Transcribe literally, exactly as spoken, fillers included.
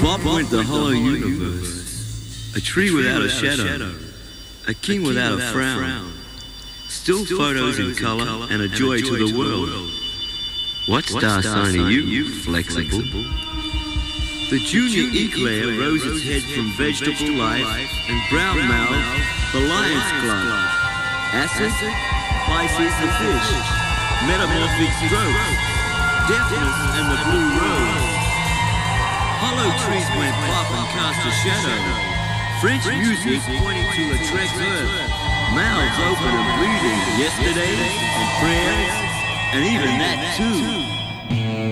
Bob went the hollow universe, a tree without a shadow, a king without a frown, still photos in colour and a joy to the world. What star sign are you, flexible? The junior eclair rose its head from vegetable life and brown-mouthed the lion's club. Acid, Pisces the fish, metamorphic stroke, deafness and the blue rose. Hollow trees went pop and cast a shadow. French music pointing to Lautrec's earth. Mouths open and breathing yesterday and prayers, and even that too.